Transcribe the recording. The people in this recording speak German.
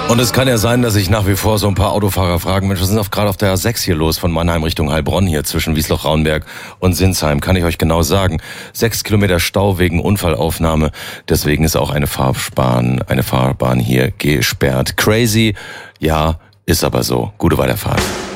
Und es kann ja sein, dass sich nach wie vor so ein paar Autofahrer fragen, Mensch, was ist denn gerade auf der A6 hier los von Mannheim Richtung Heilbronn hier zwischen Wiesloch-Raunberg und Sinsheim? Kann ich euch genau sagen. 6 Kilometer Stau wegen Unfallaufnahme. Deswegen ist auch eine Fahrbahn hier gesperrt. Crazy, ja, ist aber so. Gute Weiterfahrt.